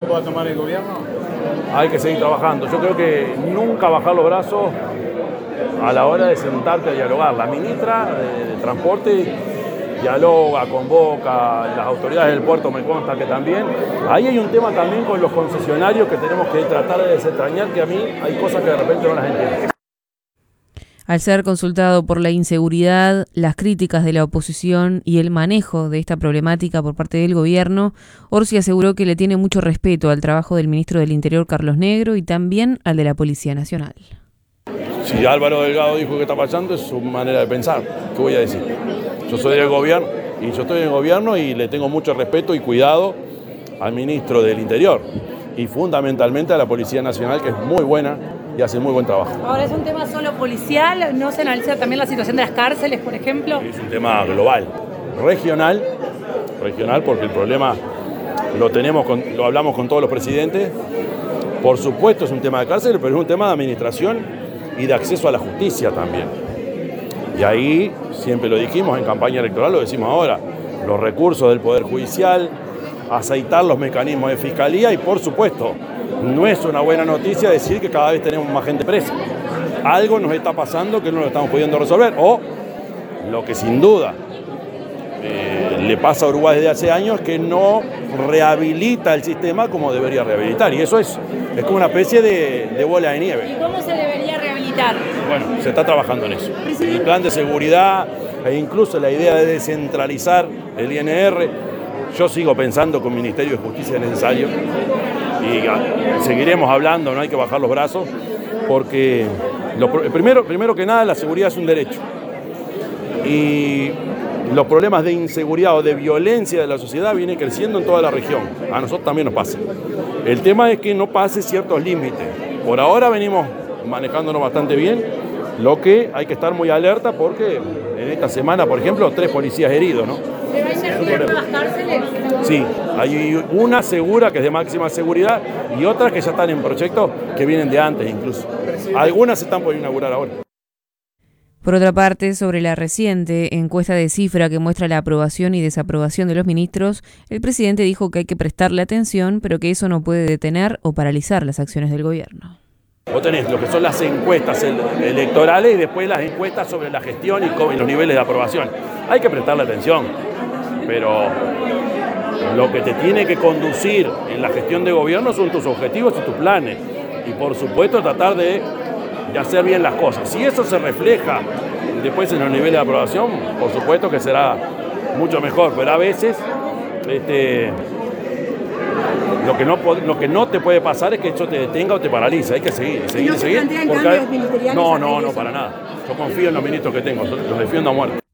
pueda tomar el gobierno? Hay que seguir trabajando. Yo creo que nunca bajar los brazos a la hora de sentarte a dialogar. La ministra de Transporte dialoga, convoca, las autoridades del puerto me consta que también. Ahí hay un tema también con los concesionarios que tenemos que tratar de desentrañar, que a mí hay cosas que de repente no las entiendo. Al ser consultado por la inseguridad, las críticas de la oposición y el manejo de esta problemática por parte del gobierno, Orsi aseguró que le tiene mucho respeto al trabajo del ministro del Interior, Carlos Negro, y también al de la Policía Nacional. Si Álvaro Delgado dijo que está pasando, es su manera de pensar. ¿Qué voy a decir? Yo soy del gobierno y yo estoy en el gobierno y le tengo mucho respeto y cuidado al ministro del Interior y fundamentalmente a la Policía Nacional, que es muy buena y hace muy buen trabajo. Ahora, ¿es un tema solo policial? ¿No se analiza también la situación de las cárceles, por ejemplo? Es un tema global, regional porque el problema lo hablamos con todos los presidentes. Por supuesto es un tema de cárcel, pero es un tema de administración y de acceso a la justicia también. Y ahí, siempre lo dijimos en campaña electoral, lo decimos ahora, los recursos del Poder Judicial, aceitar los mecanismos de fiscalía y, por supuesto, no es una buena noticia decir que cada vez tenemos más gente presa. Algo nos está pasando que no lo estamos pudiendo resolver. O lo que sin duda le pasa a Uruguay desde hace años, que no rehabilita el sistema como debería rehabilitar. Y eso es como una especie de bola de nieve. ¿Y cómo se debería rehabilitar? Bueno, se está trabajando en eso. El plan de seguridad e incluso la idea de descentralizar el INR. Yo sigo pensando que un Ministerio de Justicia es necesario y seguiremos hablando, no hay que bajar los brazos, porque primero que nada la seguridad es un derecho. Y los problemas de inseguridad o de violencia de la sociedad vienen creciendo en toda la región. A nosotros también nos pasa. El tema es que no pase ciertos límites. Por ahora venimos manejándonos bastante bien, lo que hay que estar muy alerta porque en esta semana, por ejemplo, 3 policías heridos, ¿no? ¿Se va a inaugurar nuevas cárceles? Sí, hay una segura que es de máxima seguridad y otras que ya están en proyectos que vienen de antes incluso. Algunas se están por inaugurar ahora. Por otra parte, sobre la reciente encuesta de Cifra que muestra la aprobación y desaprobación de los ministros, el presidente dijo que hay que prestarle atención, pero que eso no puede detener o paralizar las acciones del gobierno. Vos tenés lo que son las encuestas electorales y después las encuestas sobre la gestión y los niveles de aprobación. Hay que prestarle atención, pero lo que te tiene que conducir en la gestión de gobierno son tus objetivos y tus planes. Y por supuesto tratar de hacer bien las cosas. Si eso se refleja después en los niveles de aprobación, por supuesto que será mucho mejor, pero a veces lo que no te puede pasar es que eso te detenga o te paraliza. Hay que seguir. ¿No se plantean cambios ministeriales? No, para nada. Yo confío en los ministros que tengo, los defiendo a muerte.